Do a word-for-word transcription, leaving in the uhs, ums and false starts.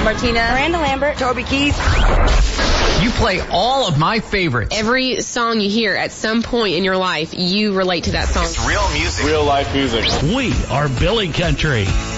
Martina. Miranda Lambert. Toby Keith. You play all of my favorites. Every song you hear at some point in your life, you relate to that song. It's real music. Real life music. We are Billy Country.